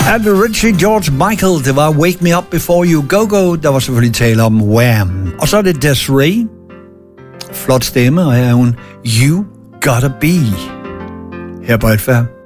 Hadde Richie George Michael, det var Wake Me Up Before You Go Go. Der var selvfølgelig tale om Wham. Og så er det Desiree. Flot stemme, og her er hun You Gotta Be. Her på et færd.